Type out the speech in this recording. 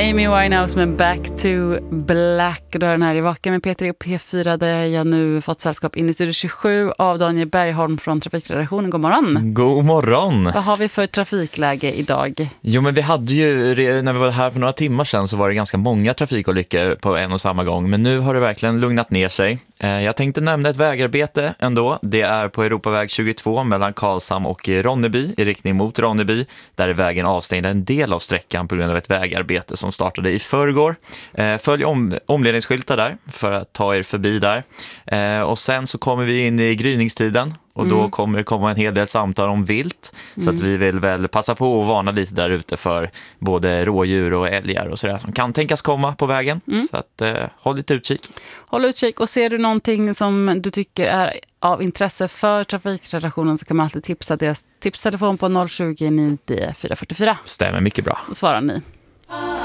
Amy Winehouse med Back to Black. Och då är den här i Vaken med Peter och P4 där jag nu fått sällskap in i studio 27 av Daniel Bergholm från Trafikredaktionen. God morgon. God morgon. Vad har vi för trafikläge idag? Jo, men vi hade ju, när vi var här för några timmar sedan så var det ganska många trafikolyckor på en och samma gång. Men nu har det verkligen lugnat ner sig. Jag tänkte nämna ett vägarbete ändå. Det är på Europaväg 22 mellan Karlshamn och Ronneby i riktning mot Ronneby. Där är vägen avstängd en del av sträckan på grund av ett vägarbete som startade i förrgår. Följ omledningsskyltar där för att ta er förbi där. Och sen så kommer vi in i gryningstiden. Och då kommer det komma en hel del samtal om vilt. Så att vi vill väl passa på att varna lite där ute för både rådjur och älgar och sådär som kan tänkas komma på vägen. Så att håll lite utkik. Håll utkik, och ser du någonting som du tycker är av intresse för Trafikredaktionen så kan man alltid tipsa deras tipstelefon på 020 9 444. Stämmer mycket bra. Då svarar ni.